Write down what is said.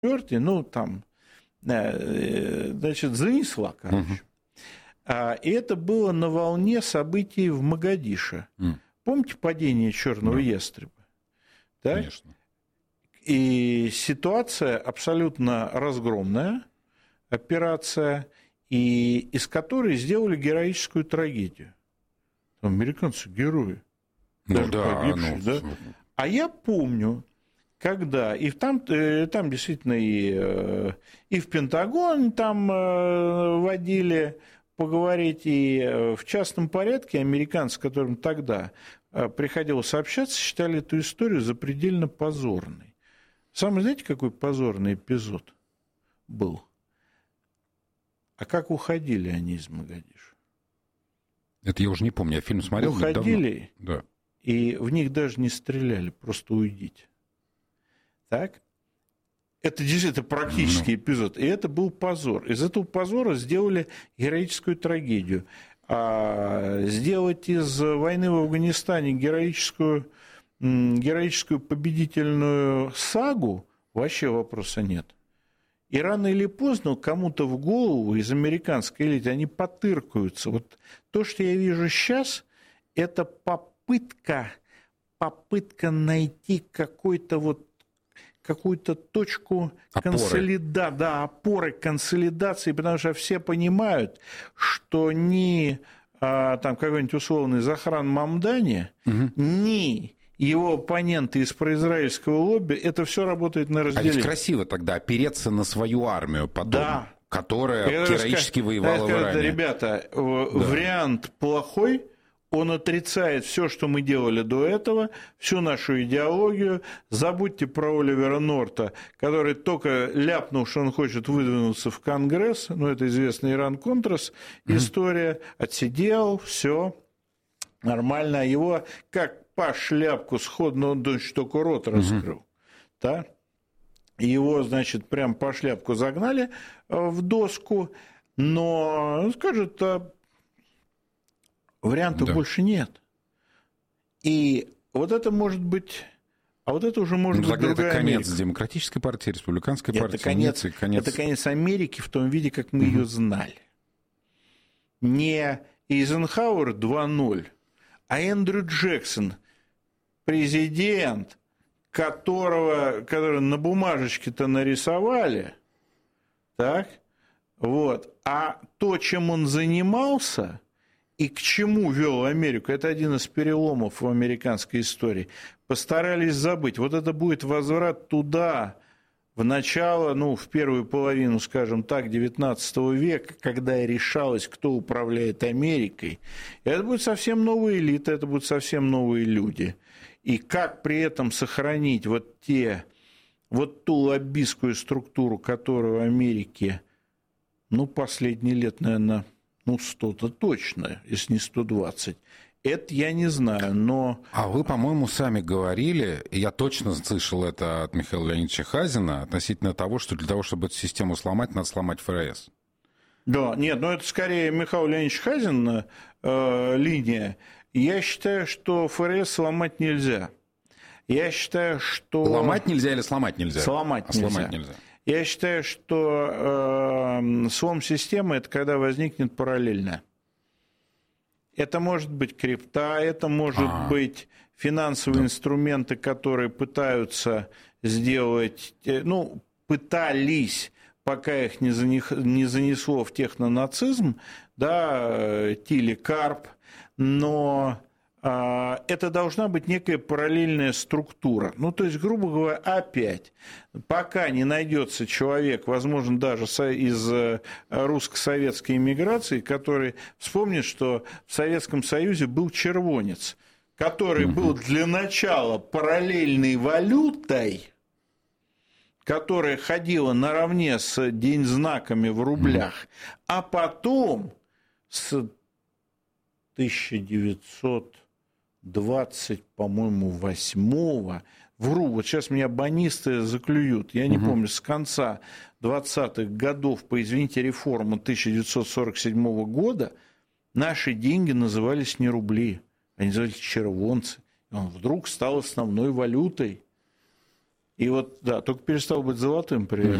ну, там, значит, занесла, короче. И это было на волне событий в Могадишо. Помните падение черного ястреба? Да? Конечно. И ситуация абсолютно разгромная, операция, и из которой сделали героическую трагедию. Американцы герои. Даже погибшие, да? А я помню, когда, и там действительно и в Пентагон там водили поговорить, и в частном порядке американцы, которым тогда приходилось общаться, считали эту историю запредельно позорной. Самый, знаете, какой позорный эпизод был? А как уходили они из Могадишо? Это я уже не помню, я фильм смотрел. Уходили, да. И в них даже не стреляли, просто уйдите. Так? Это действительно практический эпизод. И это был позор. Из этого позора сделали героическую трагедию. А сделать из войны в Афганистане героическую победительную сагу вообще вопроса нет. И рано или поздно кому-то в голову из американской элиты они потыркаются. Вот то, что я вижу сейчас, это попытка найти какую-то точку опоры консолидации, потому что все понимают, что ни там какой-нибудь условный Захран Мамдани, ни его оппоненты из произраильского лобби, это все работает на разделение. А ведь красиво тогда опереться на свою армию потом, которая героически воевала в Иране. Ребята, вариант плохой. Он отрицает все, что мы делали до этого, всю нашу идеологию. Забудьте про Оливера Норта, который только ляпнул, что он хочет выдвинуться в Конгресс. Ну, это известная Иран-Контрас история. Отсидел, все нормально. Его как по шляпку сходно, он только рот раскрыл. Да? Его, значит, прям по шляпку загнали в доску. Но, скажет, вариантов больше нет. И вот это может быть... А вот это уже может быть другая это конец Америка. Демократической партии, Республиканской партии. Это конец Америки в том виде, как мы ее знали. Не Эйзенхауэр 2.0, а Эндрю Джексон, президент, который на бумажечке-то нарисовали, так, вот, а то, чем он занимался... И к чему вел Америку? Это один из переломов в американской истории. Постарались забыть. Вот это будет возврат туда, в начало, в первую половину, скажем так, XIX века, когда решалось, кто управляет Америкой. И это будет совсем новая элита, это будут совсем новые люди. И как при этом сохранить вот ту лоббистскую структуру, которая в Америке, последние лет, наверное, 100-то точно, если не 120. Это я не знаю, но... А вы, по-моему, сами говорили, и я точно слышал это от Михаила Леонидовича Хазина, относительно того, что для того, чтобы эту систему сломать, надо сломать ФРС. Да, нет, это скорее Михаил Леонидович Хазин линия. Я считаю, что ФРС сломать нельзя. Я считаю, что... Ломать нельзя или сломать нельзя? Сломать нельзя. Я считаю, что слом системы – это когда возникнет параллельно. Это может быть крипта, это может быть финансовые инструменты, которые пытаются сделать, пытались, пока их не занесло в технонацизм, да, Тилли-Карп, но... это должна быть некая параллельная структура. То есть, грубо говоря, опять, пока не найдется человек, возможно, даже из русско-советской эмиграции, который вспомнит, что в Советском Союзе был червонец, который был для начала параллельной валютой, которая ходила наравне с деньзнаками в рублях, а потом с 1920, по-моему, 8-го, вру, вот сейчас меня бонисты заклюют, я не помню, с конца 20-х годов, извините, реформы 1947 года, наши деньги назывались не рубли, они назывались червонцы. И он вдруг стал основной валютой. И вот, да, только перестал быть золотым при